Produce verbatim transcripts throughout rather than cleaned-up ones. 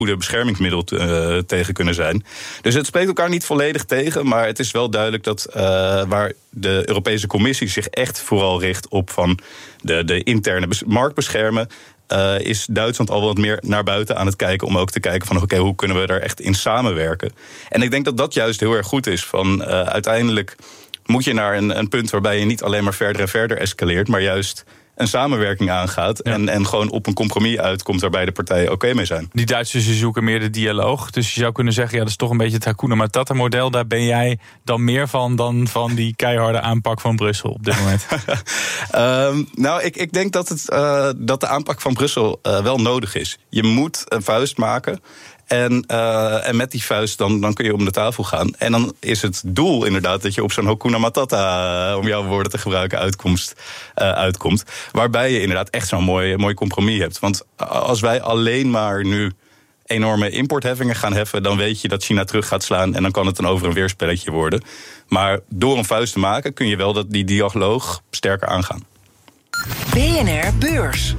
goede beschermingsmiddel uh, tegen kunnen zijn. Dus het spreekt elkaar niet volledig tegen, maar het is wel duidelijk dat uh, waar de Europese Commissie zich echt vooral richt op van de, de interne bes- markt beschermen, Uh, is Duitsland al wat meer naar buiten aan het kijken om ook te kijken van oké, okay, hoe kunnen we daar echt in samenwerken? En ik denk dat dat juist heel erg goed is. Van uh, uiteindelijk moet je naar een, een punt waarbij je niet alleen maar verder en verder escaleert, maar juist een samenwerking aangaat ja. en, en gewoon op een compromis uitkomt waar beide partijen oké okay mee zijn. Die Duitsers zoeken meer de dialoog. Dus je zou kunnen zeggen, ja, dat is toch een beetje het Hakuna Matata model. Daar ben jij dan meer van dan van die keiharde aanpak van Brussel op dit moment. um, nou, ik, ik denk dat, het, uh, dat de aanpak van Brussel uh, wel nodig is. Je moet een vuist maken. En, uh, en met die vuist dan, dan kun je om de tafel gaan. En dan is het doel inderdaad dat je op zo'n Hakuna Matata, uh, om jouw woorden te gebruiken, uitkomst, uh, uitkomt. Waarbij je inderdaad echt zo'n mooi, mooi compromis hebt. Want als wij alleen maar nu enorme importheffingen gaan heffen, dan weet je dat China terug gaat slaan en dan kan het een over- en weerspelletje worden. Maar door een vuist te maken kun je wel dat die dialoog sterker aangaan. B N R Beurs.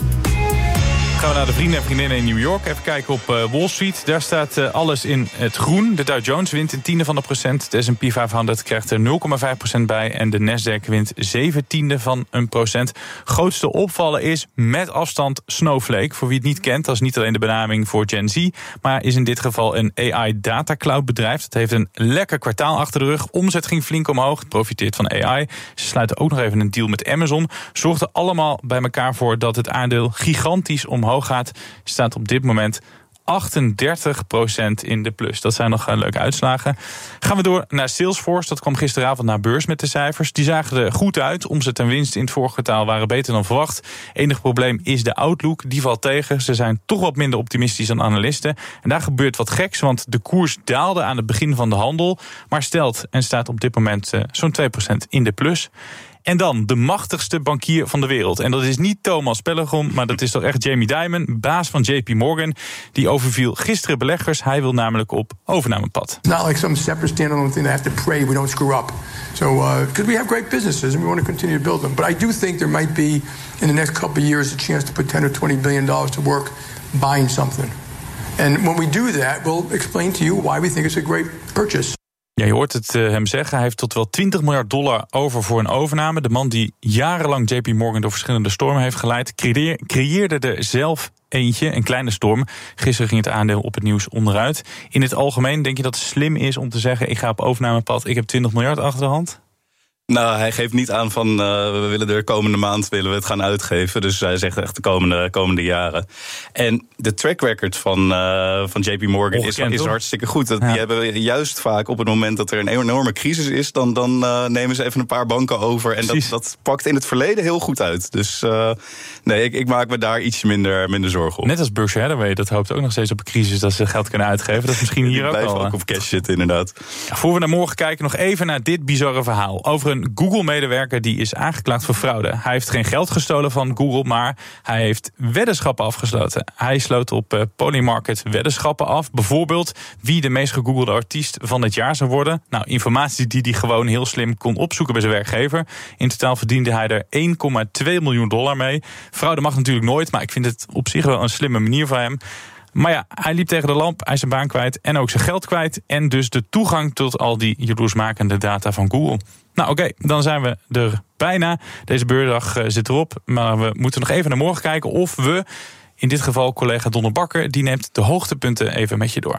Gaan we naar de vrienden en vriendinnen in New York. Even kijken op uh, Wall Street. Daar staat uh, alles in het groen. De Dow Jones wint een tiende van een procent. De S en P vijfhonderd krijgt er nul komma vijf procent bij. En de Nasdaq wint zeven tiende van een procent. Grootste opvallen is met afstand Snowflake. Voor wie het niet kent, dat is niet alleen de benaming voor Gen Z, maar is in dit geval een A I data cloud bedrijf. Dat heeft een lekker kwartaal achter de rug. Omzet ging flink omhoog. Het profiteert van A I. Ze sluiten ook nog even een deal met Amazon. Zorgden allemaal bij elkaar voor dat het aandeel gigantisch omhoog gaat, staat op dit moment achtendertig procent in de plus. Dat zijn nog leuke uitslagen. Gaan we door naar Salesforce. Dat kwam gisteravond naar beurs met de cijfers. Die zagen er goed uit. Omzet en winst in het vorige kwartaal waren beter dan verwacht. Enig probleem is de outlook. Die valt tegen. Ze zijn toch wat minder optimistisch dan analisten. En daar gebeurt wat geks, want de koers daalde aan het begin van de handel, maar stelt en staat op dit moment uh, zo'n twee procent in de plus. En dan de machtigste bankier van de wereld. En dat is niet Thomas Pellegrom, maar dat is toch echt Jamie Dimon, baas van J P Morgan. Die overviel gisteren beleggers. Hij wil namelijk op overnamepad. It's not like some separate standalone thing that have to pray we don't screw up. So, because uh, we have great businesses and we want to continue to build them. But I do think there might be, in the next couple of years, a chance to put ten or twenty billion dollars to work buying something. And when we do that, we'll explain to you why we think it's a great purchase. Ja, je hoort het uh, hem zeggen. Hij heeft tot wel twintig miljard dollar over voor een overname. De man die jarenlang J P Morgan door verschillende stormen heeft geleid, creëer, creëerde er zelf eentje, een kleine storm. Gisteren ging het aandeel op het nieuws onderuit. In het algemeen denk je dat het slim is om te zeggen, ik ga op overnamepad, ik heb twintig miljard achter de hand? Nou, hij geeft niet aan van uh, we willen de komende maand willen we het gaan uitgeven. Dus hij zegt echt de komende, komende jaren. En de track record van, uh, van J P Morgan is, is hartstikke goed. Dat, ja. Die hebben juist vaak op het moment dat er een enorme crisis is, dan, dan uh, nemen ze even een paar banken over. En dat, dat pakt in het verleden heel goed uit. Dus uh, nee, ik, ik maak me daar iets minder, minder zorgen op. Net als Berkshire Hathaway, dat hoopt ook nog steeds op een crisis dat ze geld kunnen uitgeven. Dat is misschien hier ook al. ook op cash zitten, inderdaad. Ja, voor we naar morgen kijken, nog even naar dit bizarre verhaal over een Google-medewerker die is aangeklaagd voor fraude. Hij heeft geen geld gestolen van Google, maar hij heeft weddenschappen afgesloten. Hij sloot op uh, Polymarket weddenschappen af. Bijvoorbeeld wie de meest gegoogelde artiest van het jaar zou worden. Nou, informatie die hij gewoon heel slim kon opzoeken bij zijn werkgever. In totaal verdiende hij er één komma twee miljoen dollar mee. Fraude mag natuurlijk nooit, maar ik vind het op zich wel een slimme manier van hem. Maar ja, hij liep tegen de lamp, hij is zijn baan kwijt en ook zijn geld kwijt. En dus de toegang tot al die jaloersmakende data van Google. Nou oké, okay, dan zijn we er bijna. Deze beurtdag uh, zit erop, maar we moeten nog even naar morgen kijken of we, in dit geval collega Donner Bakker, die neemt de hoogtepunten even met je door.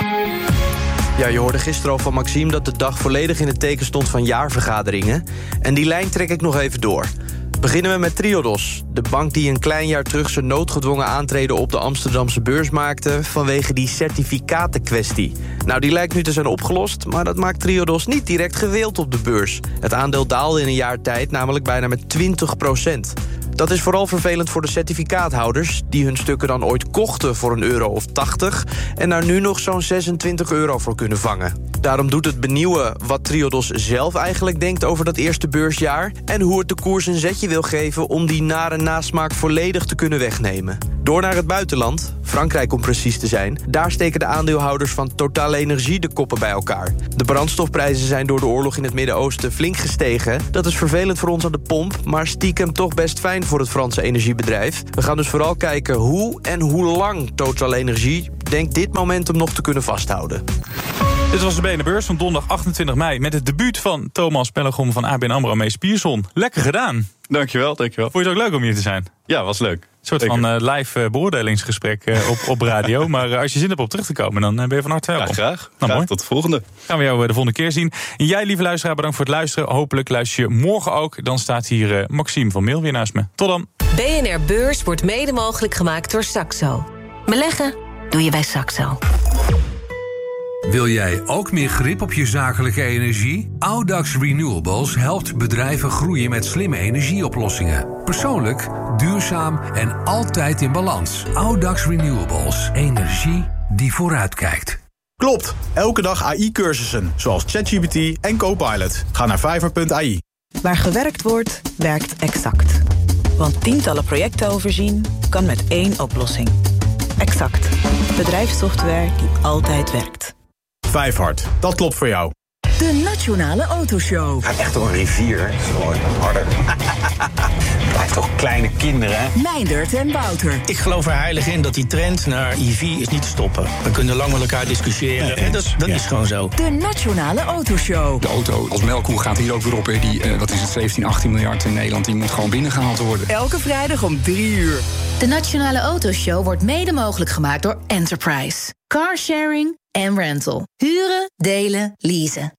Ja, je hoorde gisteren al van Maxime dat de dag volledig in het teken stond van jaarvergaderingen. En die lijn trek ik nog even door. Beginnen we met Triodos, de bank die een klein jaar terug zijn noodgedwongen aantreden op de Amsterdamse beurs maakte vanwege die certificatenkwestie. Nou, die lijkt nu te zijn opgelost, maar dat maakt Triodos niet direct gewild op de beurs. Het aandeel daalde in een jaar tijd namelijk bijna met twintig procent. Dat is vooral vervelend voor de certificaathouders, die hun stukken dan ooit kochten voor een euro of tachtig en daar nu nog zo'n zesentwintig euro voor kunnen vangen. Daarom doet het benieuwen wat Triodos zelf eigenlijk denkt over dat eerste beursjaar en hoe het de koers een zetje wil geven om die nare nasmaak volledig te kunnen wegnemen. Door naar het buitenland, Frankrijk om precies te zijn, daar steken de aandeelhouders van TotalEnergies de koppen bij elkaar. De brandstofprijzen zijn door de oorlog in het Midden-Oosten flink gestegen. Dat is vervelend voor ons aan de pomp, maar stiekem toch best fijn voor het Franse energiebedrijf. We gaan dus vooral kijken hoe en hoe lang TotalEnergies denkt dit momentum nog te kunnen vasthouden. Dit was de B N R Beurs van donderdag achtentwintig mei... met het debuut van Thomas Pellegrom van A B N AMRO Mees Pierson. Lekker gedaan. Dankjewel, dankjewel. Vond je het ook leuk om hier te zijn? Ja, was leuk. Een soort Zeker. van uh, live uh, beoordelingsgesprek uh, op, op radio. Maar uh, als je zin hebt om terug te komen, dan uh, ben je van harte welkom. Ja, graag. Nou, graag. mooi. Tot de volgende. Gaan we jou uh, de volgende keer zien. En jij, lieve luisteraar, bedankt voor het luisteren. Hopelijk luister je morgen ook. Dan staat hier uh, Maxime van Meel weer naast me. Tot dan. B N R Beurs wordt mede mogelijk gemaakt door Saxo. Beleggen doe je bij Saxo. Wil jij ook meer grip op je zakelijke energie? Audax Renewables helpt bedrijven groeien met slimme energieoplossingen. Persoonlijk, duurzaam en altijd in balans. Audax Renewables. Energie die vooruitkijkt. Klopt. Elke dag A I-cursussen, zoals ChatGPT en Copilot. Ga naar vijver punt a i. Waar gewerkt wordt, werkt Exact. Want tientallen projecten overzien kan met één oplossing. Exact. Bedrijfssoftware die altijd werkt. Vijfhard, dat klopt voor jou. De Nationale Autoshow. Gaat echt door een rivier. Gewoon harder. Blijft toch kleine kinderen, hè? Meindert en Wouter. Ik geloof er heilig in dat die trend naar E V is niet te stoppen. We kunnen lang met elkaar discussiëren. Ja, dat dat ja. is gewoon zo. De Nationale Autoshow. De auto als melkkoe gaat hier ook weer op. Die, uh, wat is het, zeventien, achttien miljard in Nederland. Die moet gewoon binnengehaald worden. Elke vrijdag om drie uur. De Nationale Autoshow wordt mede mogelijk gemaakt door Enterprise. Carsharing en rental. Huren, delen, leasen.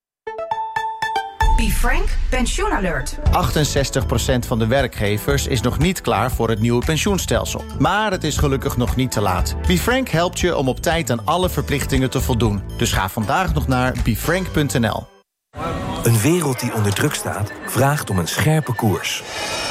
BeFrank Pensioenalert. achtenzestig procent van de werkgevers is nog niet klaar voor het nieuwe pensioenstelsel. Maar het is gelukkig nog niet te laat. BeFrank helpt je om op tijd aan alle verplichtingen te voldoen. Dus ga vandaag nog naar befrank punt n l. Een wereld die onder druk staat, vraagt om een scherpe koers.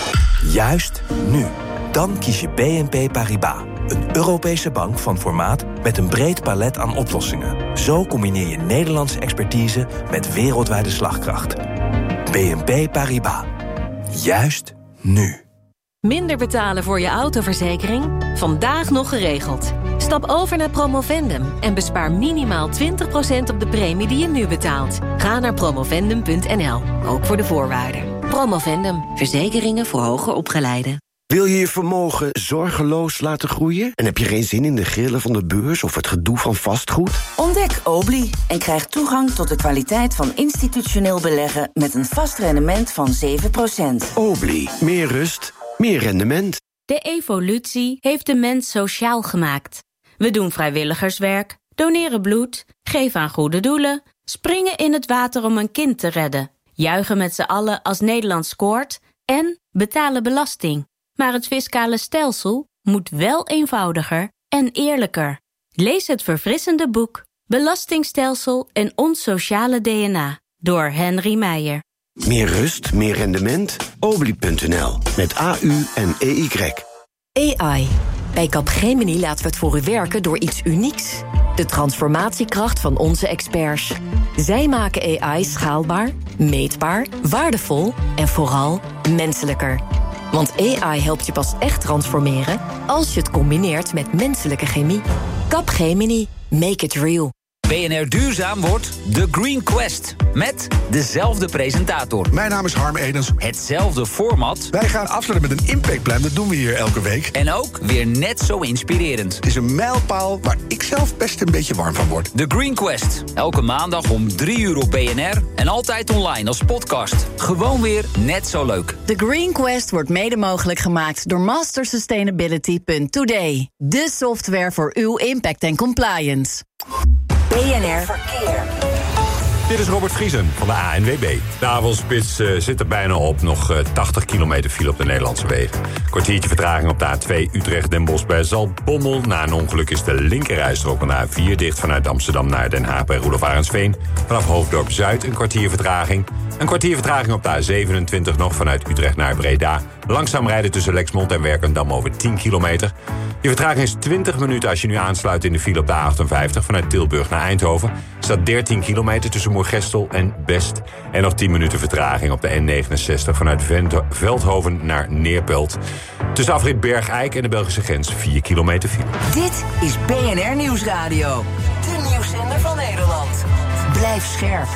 Juist nu. Dan kies je B N P Paribas. Een Europese bank van formaat met een breed palet aan oplossingen. Zo combineer je Nederlandse expertise met wereldwijde slagkracht. B N P Paribas. Juist nu. Minder betalen voor je autoverzekering? Vandaag nog geregeld. Stap over naar Promovendum en bespaar minimaal twintig procent op de premie die je nu betaalt. Ga naar promovendum punt n l, ook voor de voorwaarden. Promovendum, verzekeringen voor hoger opgeleiden. Wil je je vermogen zorgeloos laten groeien? En heb je geen zin in de grillen van de beurs of het gedoe van vastgoed? Ontdek Obli en krijg toegang tot de kwaliteit van institutioneel beleggen met een vast rendement van zeven procent. Obli, meer rust, meer rendement. De evolutie heeft de mens sociaal gemaakt. We doen vrijwilligerswerk, doneren bloed, geven aan goede doelen, springen in het water om een kind te redden, juichen met z'n allen als Nederland scoort en betalen belasting. Maar het fiscale stelsel moet wel eenvoudiger en eerlijker. Lees het verfrissende boek Belastingstelsel en ons sociale D N A door Henry Meijer. Meer rust, meer rendement? Obli punt n l met A U en E Y. A I. Bij Capgemini laten we het voor u werken door iets unieks. De transformatiekracht van onze experts. Zij maken A I schaalbaar, meetbaar, waardevol en vooral menselijker. Want A I helpt je pas echt transformeren als je het combineert met menselijke chemie. Capgemini. Make it real. B N R Duurzaam wordt The Green Quest. Met dezelfde presentator. Mijn naam is Harm Edens. Hetzelfde format. Wij gaan afsluiten met een impactplan. Dat doen we hier elke week. En ook weer net zo inspirerend. Het is een mijlpaal waar ik zelf best een beetje warm van word. The Green Quest. Elke maandag om drie uur op B N R. En altijd online als podcast. Gewoon weer net zo leuk. The Green Quest wordt mede mogelijk gemaakt door master sustainability punt today. De software voor uw impact en compliance. B N R Verkeer. Dit is Robert Vriesen van de A N W B. De avondspits uh, zit er bijna op. Nog uh, tachtig kilometer file op de Nederlandse wegen. Kwartiertje vertraging op de A twee Utrecht-Den Bosch bij Zaltbommel. Na een ongeluk is de linkerrijstrook van de A vier dicht vanuit Amsterdam naar Den Haag bij Roelof Arendsveen. Vanaf Hoofddorp Zuid een kwartier vertraging. Een kwartier vertraging op de A zevenentwintig nog vanuit Utrecht naar Breda. Langzaam rijden tussen Lexmond en Werkendam over tien kilometer. Je vertraging is twintig minuten als je nu aansluit in de file op de A achtenvijftig vanuit Tilburg naar Eindhoven. Er staat dertien kilometer tussen Moergestel en Best. En nog tien minuten vertraging op de N negenenzestig vanuit Veldhoven naar Neerpelt. Tussen afrit Bergijk en de Belgische grens vier kilometer file. Dit is B N R Nieuwsradio. De nieuwszender van Nederland. Blijf scherp.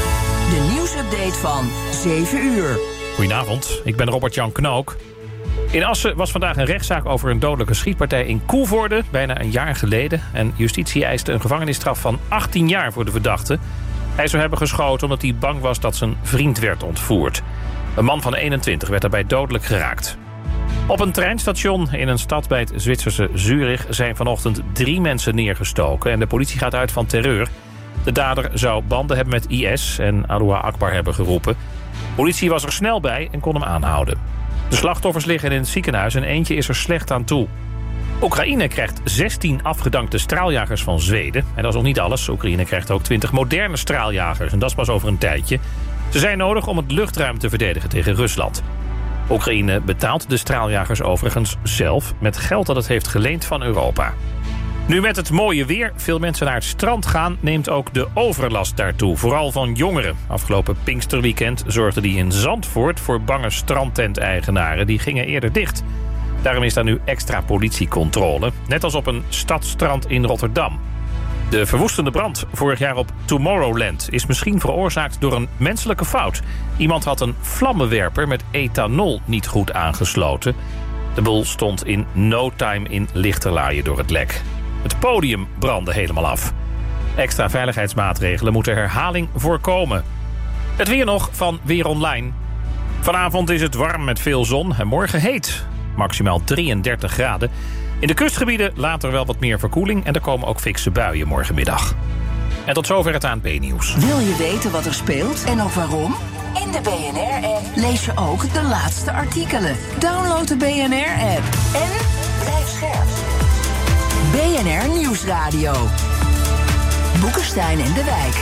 De nieuwsupdate van zeven uur. Goedenavond, ik ben Robert-Jan Knook. In Assen was vandaag een rechtszaak over een dodelijke schietpartij in Coevorden, bijna een jaar geleden. En justitie eiste een gevangenisstraf van achttien jaar voor de verdachte. Hij zou hebben geschoten omdat hij bang was dat zijn vriend werd ontvoerd. Een man van eenentwintig werd daarbij dodelijk geraakt. Op een treinstation in een stad bij het Zwitserse Zurich zijn vanochtend drie mensen neergestoken. En de politie gaat uit van terreur. De dader zou banden hebben met I S en Allahu Akbar hebben geroepen. Politie was er snel bij en kon hem aanhouden. De slachtoffers liggen in het ziekenhuis en eentje is er slecht aan toe. Oekraïne krijgt zestien afgedankte straaljagers van Zweden. En dat is nog niet alles. Oekraïne krijgt ook twintig moderne straaljagers. En dat is pas over een tijdje. Ze zijn nodig om het luchtruim te verdedigen tegen Rusland. Oekraïne betaalt de straaljagers overigens zelf met geld dat het heeft geleend van Europa. Nu met het mooie weer veel mensen naar het strand gaan, neemt ook de overlast daartoe. Vooral van jongeren. Afgelopen Pinksterweekend zorgde die in Zandvoort voor bange strandtenteigenaren. Die gingen eerder dicht. Daarom is daar nu extra politiecontrole. Net als op een stadsstrand in Rotterdam. De verwoestende brand vorig jaar op Tomorrowland is misschien veroorzaakt door een menselijke fout. Iemand had een vlammenwerper met ethanol niet goed aangesloten. De boel stond in no time in lichterlaaien door het lek. Het podium brandde helemaal af. Extra veiligheidsmaatregelen moeten herhaling voorkomen. Het weer nog van Weer Online. Vanavond is het warm met veel zon en morgen heet. Maximaal drieëndertig graden. In de kustgebieden later wel wat meer verkoeling en er komen ook fikse buien morgenmiddag. En tot zover het A N P-nieuws. Wil je weten wat er speelt en ook waarom? In de B N R-app lees je ook de laatste artikelen. Download de B N R-app en blijf scherp. B N R Nieuwsradio. Boekenstein en de Wijk.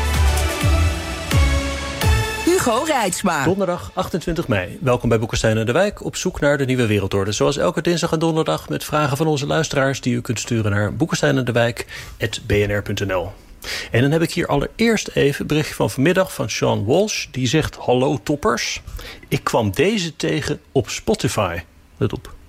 Hugo Reitsma. Donderdag achtentwintig mei. Welkom bij Boekenstein en de Wijk op zoek naar de nieuwe wereldorde. Zoals elke dinsdag en donderdag met vragen van onze luisteraars die u kunt sturen naar boekenstein en de wijk at b n r punt n l. En dan heb ik hier allereerst even een berichtje van vanmiddag van Sean Walsh. Die zegt: hallo toppers. Ik kwam deze tegen op Spotify. Let op.